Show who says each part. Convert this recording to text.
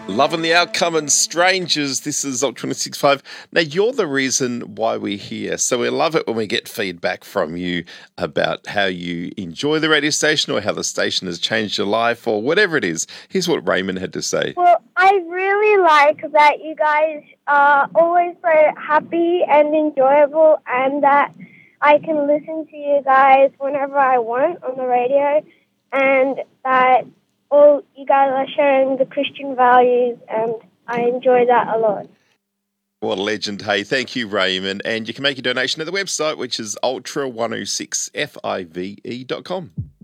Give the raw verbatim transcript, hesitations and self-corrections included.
Speaker 1: Loving the outcome and strangers. This is Ultra twenty-six point five. Now, you're the reason why we're here. So we love it when we get feedback from you about how you enjoy the radio station or how the station has changed your life or whatever it is. Here's what Raymond had to say.
Speaker 2: Well, I really like that you guys are always so happy and enjoyable, and that I can listen to you guys whenever I want on the radio, and that all you guys are sharing the Christian values, and I enjoy that a lot.
Speaker 1: What a legend. Hey, thank you, Raymond. And you can make a donation at the website, which is ultra one oh six five e dot com.